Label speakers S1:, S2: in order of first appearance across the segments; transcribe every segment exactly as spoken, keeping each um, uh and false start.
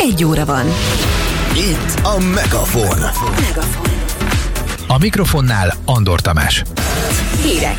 S1: egy óra van.
S2: Itt a Megafon.
S1: Megafon.
S3: A mikrofonnál Andor Tamás.
S1: Hírek.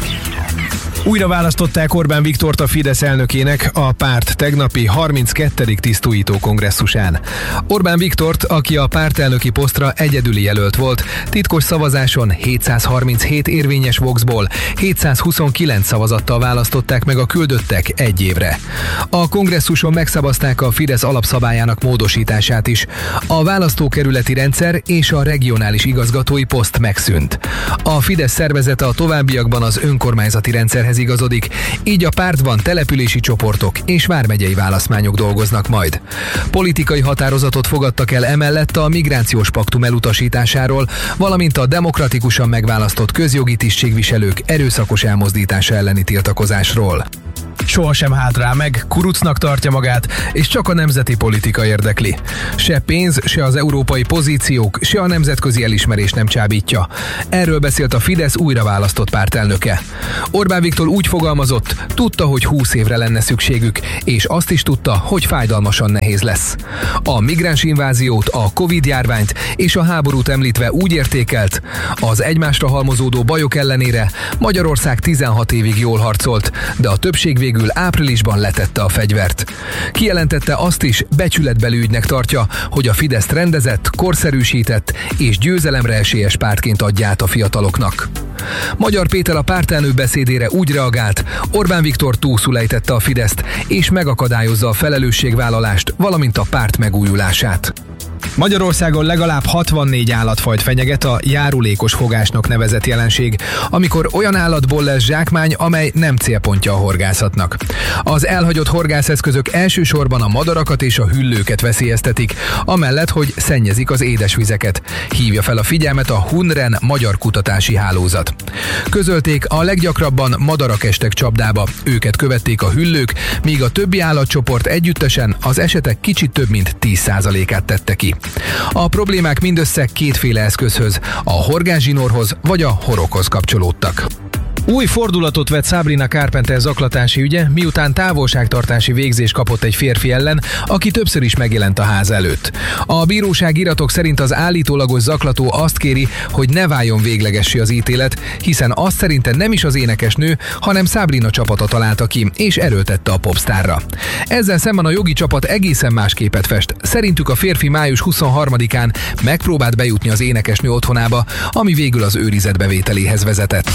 S3: Újra választották Orbán Viktort a Fidesz elnökének a párt tegnapi harminckettedik tisztújító kongresszusán. Orbán Viktort, aki a pártelnöki posztra egyedüli jelölt volt, titkos szavazáson hétszázharminchét érvényes voxból hétszázhuszonkilenc szavazattal választották meg a küldöttek egy évre. A kongresszuson megszavazták a Fidesz alapszabályának módosítását is. A választókerületi rendszer és a regionális igazgatói poszt megszűnt. A Fidesz szervezete a továbbiakban az önkormányzati rendszerhez igazodik, így a pártban települési csoportok és vármegyei választmányok dolgoznak majd. Politikai határozatot fogadtak el emellett a migrációs paktum elutasításáról, valamint a demokratikusan megválasztott közjogi tisztségviselők erőszakos elmozdítása elleni tiltakozásról. Sohasem hátrál meg, kurucnak tartja magát, és csak a nemzeti politika érdekli. Se pénz, se az európai pozíciók, se a nemzetközi elismerés nem csábítja. Erről beszélt a Fidesz újra választott pártelnöke. Orbán Viktor úgy fogalmazott, tudta, hogy húsz évre lenne szükségük, és azt is tudta, hogy fájdalmasan nehéz lesz. A migráns inváziót, a Covid-járványt és a háborút említve úgy értékelt, az egymásra halmozódó bajok ellenére Magyarország tizenhat évig jól harcolt, de a többség végül áprilisban letette a fegyvert. Kijelentette azt is, becsületbeli ügynek tartja, hogy a Fideszt rendezett, korszerűsített és győzelemre esélyes pártként adja át a fiataloknak. Magyar Péter a pártelnök beszédére úgy reagált, Orbán Viktor túlszul ejtette a Fideszt, és megakadályozza a felelősségvállalást, valamint a párt megújulását. Magyarországon legalább hatvannégy állatfajt fenyeget a járulékos fogásnak nevezett jelenség, amikor olyan állatból lesz zsákmány, amely nem célpontja a horgászatnak. Az elhagyott horgászeszközök elsősorban a madarakat és a hüllőket veszélyeztetik, amellett, hogy szennyezik az édesvizeket. Hívja fel a figyelmet a Hunren Magyar Kutatási Hálózat. Közölték, a leggyakrabban madarak estek csapdába, őket követték a hüllők, míg a többi állatcsoport együttesen az esetek kicsit több mint tíz százalékát tette ki. A problémák mindössze kétféle eszközhöz, a horgászzsinórhoz vagy a horoghoz kapcsolódtak. Új fordulatot vett Sabrina Carpenter zaklatási ügye, miután távolságtartási végzést kapott egy férfi ellen, aki többször is megjelent a ház előtt. A bíróság iratok szerint az állítólagos zaklató azt kéri, hogy ne váljon véglegessé az ítélet, hiszen azt szerinte nem is az énekesnő, hanem Sabrina csapata találta ki, és erőltette a popstárra. Ezzel szemben a jogi csapat egészen más képet fest. Szerintük a férfi május huszonharmadikán megpróbált bejutni az énekesnő otthonába, ami végül az őrizetbevételéhez vezetett.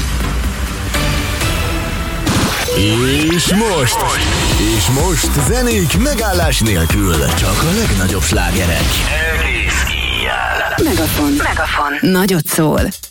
S2: És most, és most zenék megállás nélkül, csak a legnagyobb slágerek. Egész éjjel.
S1: Megafon. Megafon. Nagyot szól.